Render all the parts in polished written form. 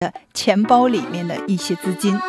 的钱包里面的一些资金。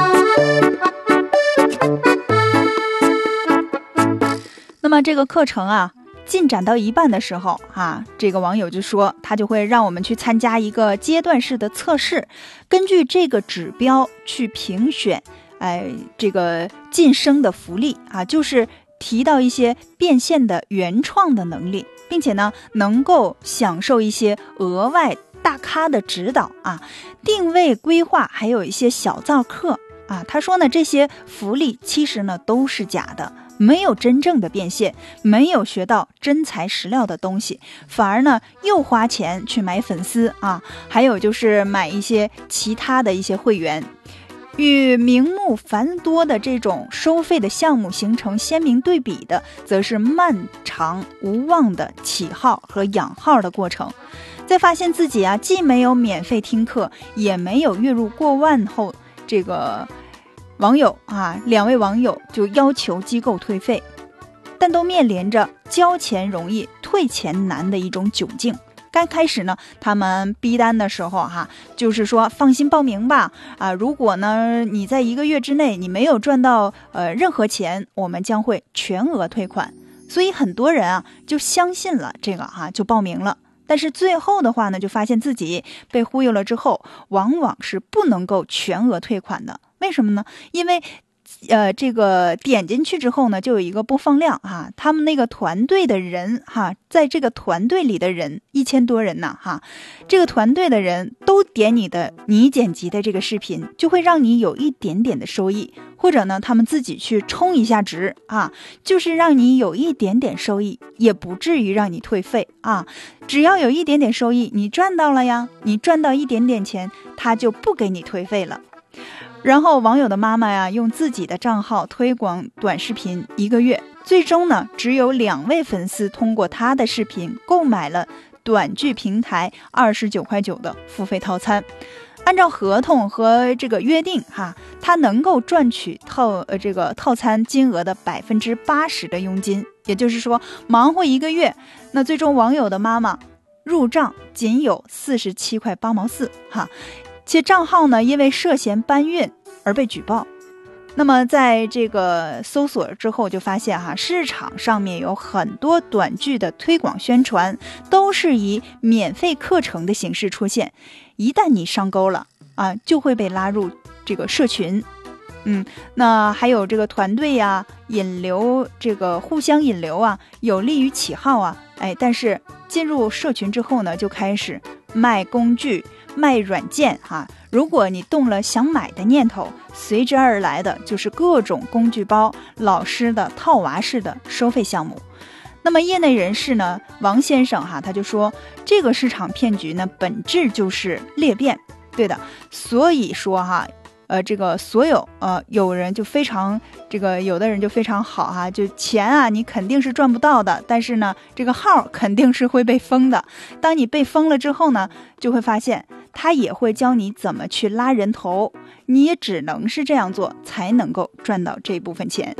那么这个课程啊进展到一半的时候这个网友就说他就会让我们去参加一个阶段式的测试，根据这个指标去评选这个晋升的福利就是提到一些变现的原创的能力，并且呢能够享受一些额外大咖的指导定位规划，还有一些小灶课他说呢这些福利其实呢都是假的，没有真正的变现，没有学到真材实料的东西，反而呢又花钱去买粉丝还有就是买一些其他的一些会员。与名目繁多的这种收费的项目形成鲜明对比的，则是漫长无望的起号和养号的过程。在发现自己既没有免费听课，也没有月入过万后，这个网友两位网友就要求机构退费，但都面临着交钱容易退钱难的一种窘境。刚开始呢他们逼单的时候就是说放心报名吧如果呢你在1个月之内你没有赚到任何钱，我们将会全额退款。所以很多人就相信了这个就报名了。但是最后的话呢，就发现自己被忽悠了之后，往往是不能够全额退款的。为什么呢？因为这个点进去之后呢，就有一个播放量他们那个团队的人在这个团队里的人1000多人呢这个团队的人都点你剪辑的这个视频，就会让你有一点点的收益，或者呢他们自己去充一下值就是让你有一点点收益，也不至于让你退费只要有一点点收益，你赚到了呀，你赚到一点点钱，他就不给你退费了。然后网友的妈妈用自己的账号推广短视频1个月，最终呢只有2位粉丝通过他的视频购买了短剧平台29.9的付费套餐。按照合同和这个约定他能够赚取这个套餐金额的80%的佣金，也就是说忙活1个月，那最终网友的妈妈入账仅有47.8块且账号呢因为涉嫌搬运而被举报。那么在这个搜索之后就发现市场上面有很多短剧的推广宣传都是以免费课程的形式出现，一旦你上钩了就会被拉入这个社群。那还有这个团队引流，这个互相引流有利于起号但是进入社群之后呢，就开始卖工具卖软件如果你动了想买的念头，随之而来的就是各种工具包、老师的套娃式的收费项目。那么业内人士呢，王先生他就说，这个市场骗局呢本质就是裂变。对的，所以说这个所有有人就非常有的人就非常好就钱你肯定是赚不到的，但是呢这个号肯定是会被封的。当你被封了之后呢，就会发现他也会教你怎么去拉人头，你也只能是这样做才能够赚到这部分钱。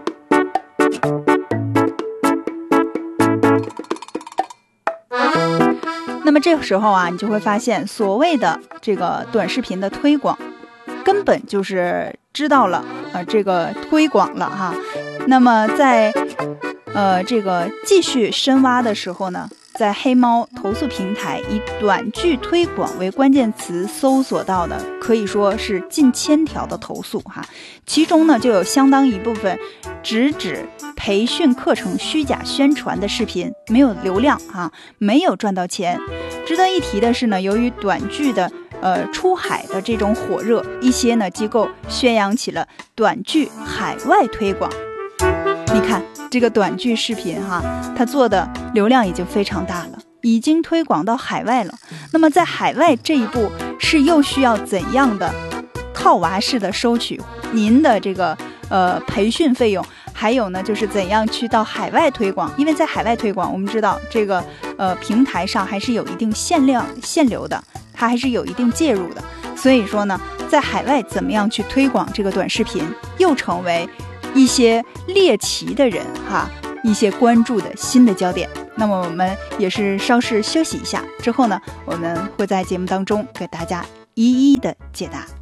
那么这个时候你就会发现所谓的这个短视频的推广根本就是知道了这个推广了那么在这个继续深挖的时候呢，在黑猫投诉平台以短剧推广为关键词搜索到的可以说是近1000条的投诉其中呢就有相当一部分直指培训课程虚假宣传的视频没有流量没有赚到钱。值得一提的是呢，由于短剧的出海的这种火热，一些呢机构宣扬起了短剧海外推广。你看这个短剧视频它做的流量已经非常大了，已经推广到海外了。那么在海外这一步是又需要怎样的套娃式的收取您的这个培训费用，还有呢就是怎样去到海外推广。因为在海外推广我们知道这个平台上还是有一定限流的，它还是有一定介入的。所以说呢，在海外怎么样去推广这个短视频，又成为一些猎奇的人一些关注的新的焦点。那么我们也是稍事休息一下之后呢，我们会在节目当中给大家一一的解答。